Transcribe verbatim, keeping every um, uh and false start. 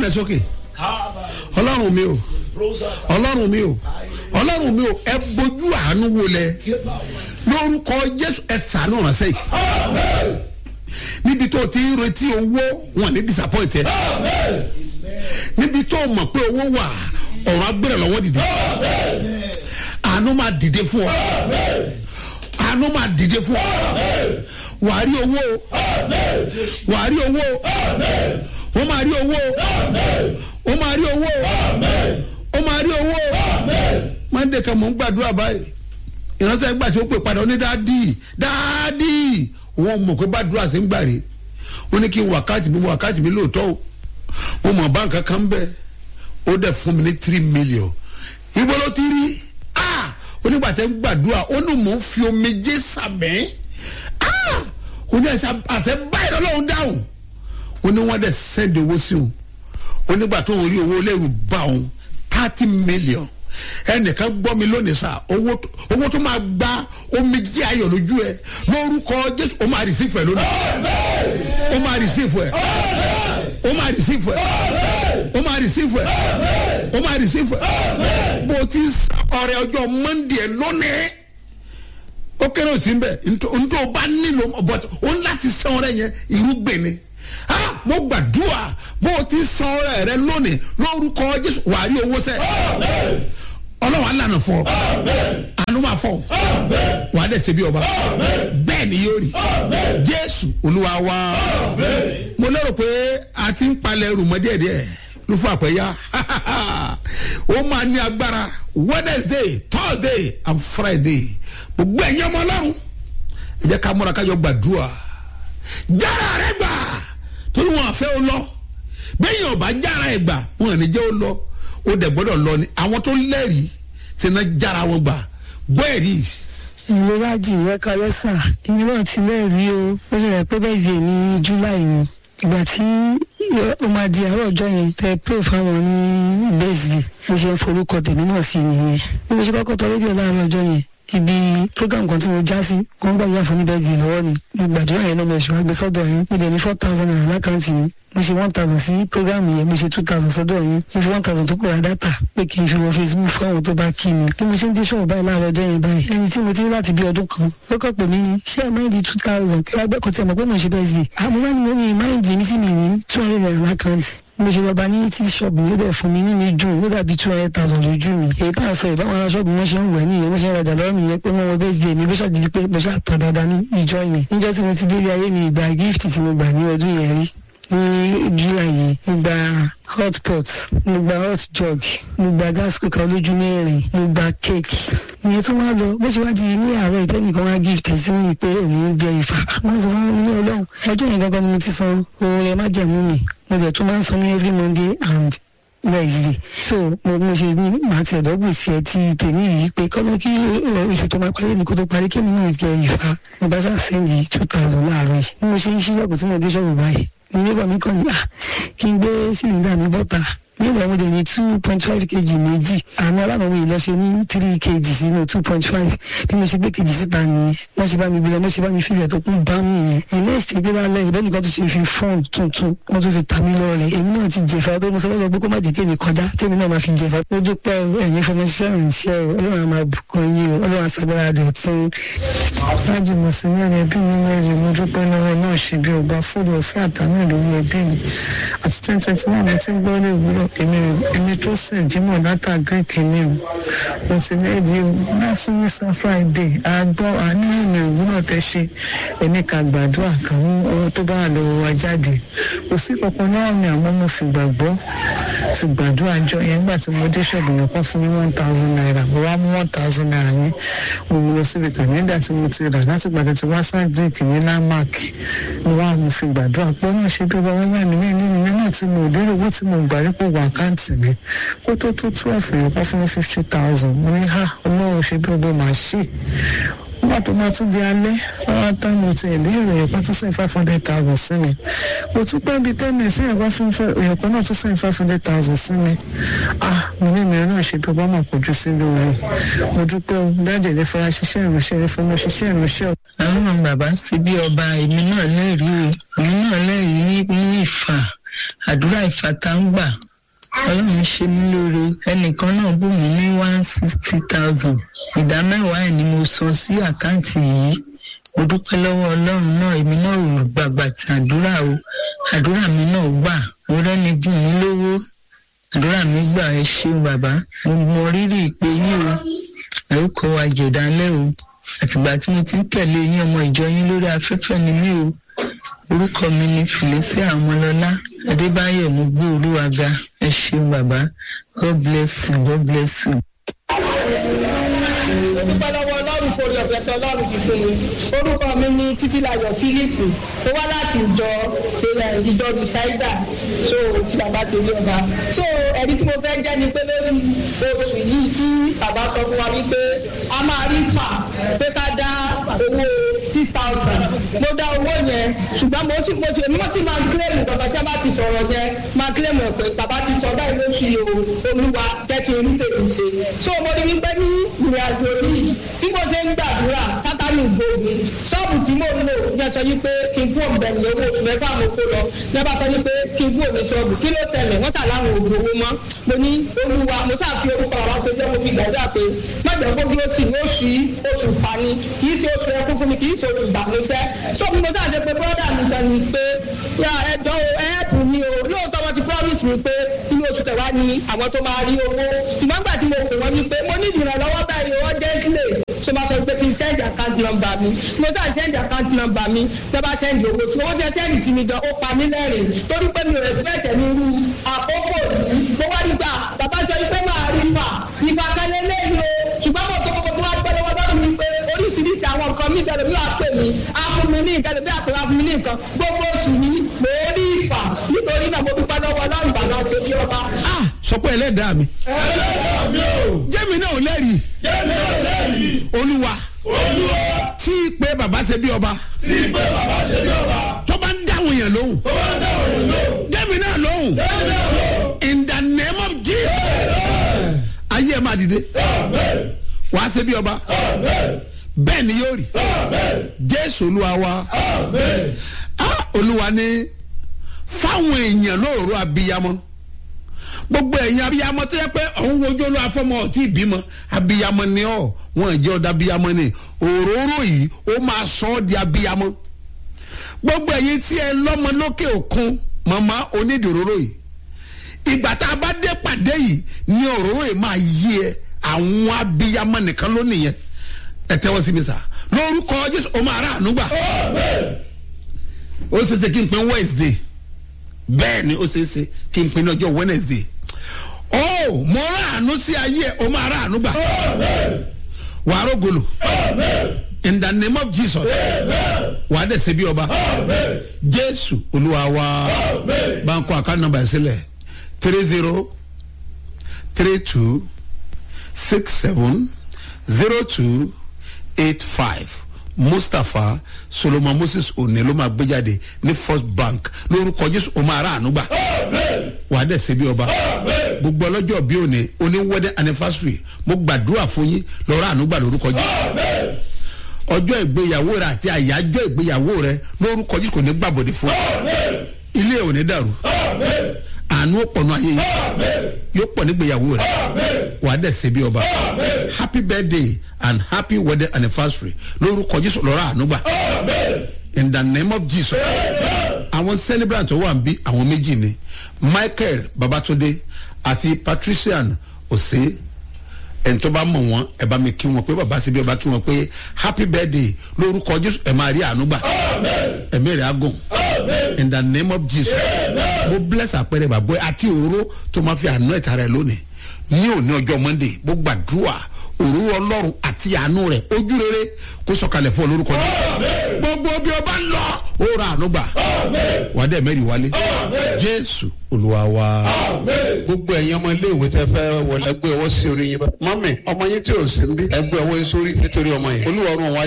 rẹ sókè ọlọ́run mi o ọlọ́run mi o ọlọ́run mi o ẹ bójú àánú wọlé lórúkọ jésù ẹ ṣàánú ránṣẹ́ yìí níbi tó ti ń retí owó wọn ní disappoint ẹ níbi tó mọ̀ pé owó wà ọ̀rọ̀ agbèrè lọ́wọ́ dìde àánú máa dìde fún ọ àánú máa dìde fún ọ wàá rí owó wàá rí owó ó máa rí owó ó máa rí owó ó máa rí owó mọ́ndé kan mò ń gbàdúrà báyìí ìránṣẹ́ gbà tí ó pè padà ó ní dáàdì dáàdì wọn mọ̀ pé bàdúrà sí ń gbà rí ó ní kí n wákàtí mi wákàtí mi lóòótọ́ o mo mọ̀ báǹkì kan bẹ́ẹ̀ ó dẹ̀ fún mi ní three million ibo ló ti rí ah onígbà tẹ́ ń gbàdúrà ó ní mò ń fi omijé sàmẹ́ ah ó ní àṣẹ báyìí lọ́lọ́run dáhùn ó ní wọ́n dẹ̀ sẹ́ndì owó sí òun onígbà tó ń rí owó lẹ́rù bá òun thirty million ẹnìkan gbọ́ mi lónìí sá owó owó tó máa gba omijé ayọ̀ lójú ẹ lórúkọ jésù ó máa rìsífù ẹ lónìí ó máa rìsífù ẹ ó máa rìsífù ẹ ó máa rìsífù ẹ ó máa rìsífù ẹ bó ti ọrẹ ọjọ́ mọ́ndé ẹ lónìí ó kéré òsì ń bẹ̀ ntọ́ ó bá nílò but ó ń láti san ọrẹ yẹn irúgbìn ni ah mo gbàdúrà bó o ti san ọrẹ rẹ lónìí lórúkọ jésù wàá rí owó sẹ ọlọ́wọ́ alànà fọ àánú máa fọ wàá dẹ̀ ṣe bí ọba bẹ́ẹ̀ ni yóò rí jésù olúwa wa mo lérò pé a ti ń palẹ̀ rùmọ́dẹ́ẹ̀dẹ́ ló fún àpẹ́yà ó máa ní agbára wednesday thursday and friday gbogbo ẹ̀yin ọmọ ọlọ́run ẹ jẹ́ ká múra kájọ gbàdúrà jára rẹ gbà torí wọn àfẹ́ ó lọ bẹ́ẹ̀ ọba jára ẹ̀ gbà wọn ò ní jẹ́ ó lọ ó dẹ̀ gbọ́dọ̀ lọ ni àwọn tó lẹ́rìí tí iná jára wọn gbà gbọ́ ẹ̀rí. ìlera jì wẹ́ka lẹ́sà èmi náà ti lẹ́rìí o ó ṣe rẹ̀ pé bẹ́ẹ̀ di ní july ni ìgbà tí ó máa di àárọ̀ ọjọ́ yẹn tẹ pé fáwọn ní bẹ́ẹ̀sì mo ṣe ń forúkọ tèmi náà sí nìyẹn bí mo ṣe kọ́kọ́ tọ́ rédíò láàárọ̀ ọjọ́ yẹn ibi program kan tí mo já sí wọn gbàdúrà fún ní bẹ́ẹ̀dì lọ́wọ́ ni mo gbàdúrà yẹn náà mo ṣe wá gbé sọ́dọ̀ yín mo dẹ̀ ní four thousand naira lákàntì mi mo ṣe one thousand sí program yẹn mo ṣe two thousand sọ́dọ̀ yín mo fi one thousand tó kù ra dátà pé kí n fi wọ facebook fún àwọn tó bá kí mi bí mo ṣe ń dé ṣọ́ọ̀ báyìí láàárọ̀ ọjọ́ yẹn báyìí ẹni tí mo ti rí láti bí ọdún kan ó kọ́ pè mí ní ṣé ẹ máìndì two thousand kí wàá gbẹ́kọ̀ọ́ tí ẹ mọ̀ pé mo ṣe bẹ́ẹ̀ sí i àmọ́ wá ní mo ní máìndì mi sí mi ní two hundred naira lákàntì mo ṣe lọ́ba ní tí ṣọ́ọ̀bù ló dẹ̀ fún mi nínú dùn ló dàbí two hundred thousand lójú mi èyí tá à sọ ìbáwọn ará ṣọ́ọ̀bù wọn ṣe ń wẹ̀ nìyẹn mo ṣe ń rajà lọ́wọ́ mi yẹn pé wọ́n wọ bẹ́ẹ̀ di èmi bó ṣàdìdí pé mo ṣàtàn dáadáa ní ìjọ yẹn níjọ́ tí mo ti délé ayé mi ìgbà gift tí mo gbà ní ọdún yẹn rí ní july yìí mo gba hot pot mo gba hot jug mo gba gas cooker olójú mẹ́rin mo gba cake ìyẹn tó wá lọ bó ṣe wá di ní àárọ̀ ìtẹ́nìkan wá gift sí mi pé òun jẹ ìfà wọ́n sọ fún mi ní ọlọ́run ẹjọ́ yẹn gangan ni mo ti san owó rẹ̀ má jẹ̀mú mi mo dẹ̀ tún máa ń san ní every monday and wednesday so mo mo ṣe ní màá ti ẹ̀dọ́ gbèsè ẹ̀ ti tèmi yìí pé kọ́lọ́ kí oṣù tó máa parí ní kó tó parí kémi náà jẹ ìfà mo bá ṣáà sẹ́ndì two thousand láàárọ̀ yìí bí mo ṣe ń ṣílẹ̀kùn tí mo dé ṣọ́ọ̀bù báyìí nígbà mi kàn ní à kí n gbé sílíńdà mi bọ́ta nígbà mo dẹ̀ ní two point five kg méjì àmì aláàbọ̀wé yìí lọ ṣe ní three kg sínú two point five bí mo ṣe gbé kejì síta nìyẹn wọ́n ṣe bá mi bilẹ̀ wọ́n ṣe bá mi fílẹ̀ tó kún bá mi yẹn the next gbé lálẹ́ ìbẹ́ nìkan tó ṣe fi fọ́ọ̀n tuntun wọ́n tún fi ta mí lọ́rẹ̀ èmi náà ti jẹ̀fà tó mo sọ lọ́jọ́ pé kó má jẹ́ kéde kọjá tèmi náà máa fi jẹ̀fà ó dúpẹ́ ẹ̀yin fọmọṣẹ́ ìrìnsẹ́ o ọlọ́run á máa bùkún yín o ọlọ́run àṣàgbára rẹ̀ tún. láti mọ̀ sí ní ẹbí mi náà rí mo dúpẹ́ lọ́wọ́ náà ṣe bí ọba fúdù ọ̀fẹ́ àtàwọn ìlú ẹbí mi àti twenty twenty one mo ti ń gbọ́ lé ìwúrọ̀ èmi èmi tó sìn jímọ̀ látà greek ni o mo sì ní èdè lásán mr friday àgbọ̀ àníyàn mi òwúrọ̀ tẹ́ ṣe ẹni ká gbàdúrà kan mú owó tó bá wà lọ́wọ́ wa jáde kò sí kankan náà mi àmọ́ mo fi gbàgbọ́ fi gbàdúrà jọ yẹn nígbà tí mo dé ṣọ́ọ̀bù yẹn kọ́ fún mi one thousand naira mo wá mú one thousand naira yẹn mo mú lọ síbi kan nígbà tí mo ti rà láti gbàdé tí wá sá greek ní landmark mo wá mo fi gbàdúrà pé náà ṣe bí ọba wọn yà mí ní ìlú mi náà tí mo lérò owó tí mo gbà rí kó wà àkáǹtì mi kó tó tó twelve yẹn kọ́ fún mi fifty thousand mo ní ha ọlọ́run ṣe bí ọba màá ṣe nígbà tó máa tún di alẹ́ wọ́n á tán mo ti ẹ̀lẹ́ ìròyìn kan tún sẹ́yìn five hundred thousand sí mi kò tún pẹ́ bíi ten minutes ẹ̀yìn kan fún ìròyìn kan náà tún sẹ́yìn five hundred thousand sí mi ah mo ní ìmìíràn náà ṣe bí ọba máa kojú sí lóore mo dúpẹ́ o dájẹ́ lè fara ṣiṣẹ́ ìránṣẹ́ rẹ fún mi ṣiṣẹ́ ìránṣẹ́ o. àwọn bàbá sí bí ọba èmi náà lẹ́rìí èmi náà lẹ́rìí ní ìfà àdúrà ìfàtà ń gbà ọlọ́run ṣe mí lóore ẹnìkan náà bù mí ní one sixty thousand ìdá mẹ́wàá ẹ̀ ni mo san sí àkáǹtì yìí mo dúpẹ́ lọ́wọ́ ọlọ́run náà èmi náà ò gbàgbà tí àdúrà o àdúrà mi náà gbà mo rẹ́ni gùn mí lówó àdúrà mi gbà ẹ ṣé bàbá mo mọ rírì ìpè yín o ẹ ó kọ́ wa jẹ̀dálẹ́ o àtìgbà tí mo ti ń tẹ̀lé yín ọmọ ìjọ yín lórí afẹ́fẹ́ ni mí o orúkọ mi ni Felicia Ọmọlọ́lá Adébáyọ̀ mo gbé Olúwa ga ẹ ṣé bàbá God bless you God bless you. Dúpẹ́ lọ́wọ́ ọlọ́run forí ọ̀fẹ́ tó ọlọ́run fi fún mi. Orúkọ mi ni Títílayọ̀ Fílípù. Ó wá láti ìjọ ṣẹlẹ̀ ìjọ Ṣáídà so tí bàbá ti rí ọba. So ẹ̀rí tí mo fẹ́ jẹ́ ni pé lórí oṣù yìí tí bàbá sọ fún wa wípé a máa rí fà pé ká dá owó six thousand. Mo dá owó yẹn ṣùgbọ́n mo ti mo ti mo ti máa kílẹ̀mù bàbá tí a bá ti sọ̀rọ̀ yẹn máa kílẹ̀mù pé bàbá ti sọ báyìí lóṣù yìí o Olúwa jẹ́ kí n rí tèmi ṣe. So mo rí wípé ní ìrìn àjò yìí bí mo ṣe ń gbàdúrà Sátánì gbòògì ṣọ́ọ̀bù tí mo ń lò ní sọ yí pé kí n kú òǹbẹ̀rù owó oṣù mẹ́fà mo kó lọ ní bá sọ yí pé kí n kú òní ṣọ́ọ̀bù kí ló tẹ̀lé wọ́n tà láwọn òògùn owó mọ́ mo ní Olúwa mo sáfi orúkọ àwọn ṣe jẹ́ mo fi gbàdúrà pé mọ́jọ́ gbogbo ó tì ní oṣù oṣù fani kì í ṣe oṣù ẹkún fún mi kì í ṣe oṣù ìgbàlóṣẹ́ tó bí mo sáà ṣe pé bọ́dà mi kan ni pé ẹjọ́ ẹ̀ẹ́dù mi o lóòótọ́ wọn ti promise mi pé inú oṣù tẹ̀wá ni àwọn tó máa rí owó ìmọ̀ nígbà tí mo pè wọ́n ní pé mo ní ìrànlọ́wọ́ báyìí wọ́n jẹ́ sílẹ̀ ṣe máa sọ pé kí n send account number mi mo sáà send account number mi tẹ́ bá send owó tí wọ́n jẹ́ send sí mi gan ó pa mí lẹ́rìn torí pé mi ò respect ẹ̀mí irú àkókò yìí mo wá nígbà bàbá sọ pé máa rí fà ìfà kálẹ̀ lẹ́yìn o ṣùgbọ́n mo tó kọ́kọ́ tó wá pẹ́ lọ́wọ́ lọ́rùn mi pé oríṣiríṣi àwọn nǹkan mi ìdẹ̀rẹ̀ mi wà pè mí á fún mi ní nǹkan bí àpò á fún mi ní nǹkan gbogbo oṣù yìí mo rí ìfà nítorí náà mo dúpẹ́ lọ́wọ́ lọ́rùn bàbá ṣe tí ọba. ah sọ pé ẹlẹ́dàá mi. ẹlẹ́dàá mi o. jẹ́mi náà lẹ́rìí. jẹ́mi náà lẹ́rìí. olúwa. olúwa. tí pé bàbá ṣe bí ọba. tí pé bàbá ṣe bí ọba. tó bá ń dáhùn yẹn lóhùn. tó bá ń dáhùn yẹn lóhùn. jẹ́mi náà lóhùn. jẹ́mi náà lóhùn. in the name of Jesus. ayé ẹ̀ máa dìde. wàá ṣe bí ọba. bẹ́ẹ̀ ni yóò rí. jésù olúwa wa. ah olúwa ní fáwọn èèyàn lóòrò abiyamọ gbogbo ẹ̀yin abiyamọ tó yẹ pé òun wojú olú afọmọ tí ìbímọ abiyamọ ni ọ wọn jẹ́ ọ̀dà abiyamọ ni òróró yìí ó máa sọ ọ́ di abiyamọ gbogbo ẹ̀yin tí ẹ lọ́mọ lókè òkun màmá onídìróró yìí ìgbà tá a bá dé pàdé yìí ni òróró yìí máa yí ẹ àwọn abiyamọ nìkan lónìí yẹn ẹ tẹ́wọ́ sí mi sá lórúkọ Jésù ó máa rà àánú gbà ó ṣeéṣe kí n pín Wednesday bẹ́ẹ̀ ni ó ṣeéṣe kí n pín ọjọ́ Wednesday ó mo rà àánú sí ayé ẹ̀ ó máa rà àánú gbà wà á rògbòlò in the name of Jesus wà á dẹ̀ ṣe bí ọba Jésù Olúwa wa báńkò account number ẹ̀ sílẹ̀ three zero three two six seven zero two eight five Mustapha Solomon Moses One ló máa gbé jáde ní First Bank lórúkọ Jésù ó máa rà àánú gbà wà á dẹ̀ ṣe bí ọba gbogbo ọlọ́jọ́ bí òní oní wedding anniversary mo gbàdúrà fún yín lọ rà àánú gbà lórúkọ Jésù ọjọ́ ìgbéyàwó rẹ àti àyájọ́ ìgbéyàwó rẹ lórúkọ Jésù kò ní gbàbọ̀dé fún ilé ò ní dàrú àánú ọ̀pọ̀nù ayé yìí yóò pọ̀ nígbéyàwó rẹ wà á dẹ̀ ṣe bí ọba happy birthday and happy wedding anniversary lórúkọ Jésù lọ rà àánú gbà in the name of Jesus àwọn celebrant tó wà ń bí àwọn méjì ni Michael Babatunde àti Patrician Ose ẹni tó bá mọ̀ wọ́n ẹ bá mi kí wọn pé bàbá síbi ọba kí wọn pé happy birthday lórúkọ Jésù ẹ máa rí àánú gbà ẹ̀mí rẹ̀ á gùn in the name of Jesus mo bless àpẹẹrẹ bàbá àti òróró tó máa fi àánú ẹ̀ta rẹ̀ lónìí ní òní ọjọ́ Monday mo gbàdúrà òróró Ọlọ́run àti àánú rẹ̀ ojú rere kó sọ̀kalẹ̀ fún olórúkọ Jésù gbogbo bí o bá lọ ó ra àánú gbà wà á dẹ̀ mẹ́rin wálé Jésù Olúwa wa. gbogbo ẹ̀yin ọmọ ilé ìwé tẹ́ fẹ́ wọlé ẹgbẹ́ ọwọ́ sí orí yín bá. mọ́mì ọmọ yín tí ò sí ń bí ẹgbẹ́ ọwọ́ yín sórí nítorí ọmọ yẹn. Olúwa ọ̀run wa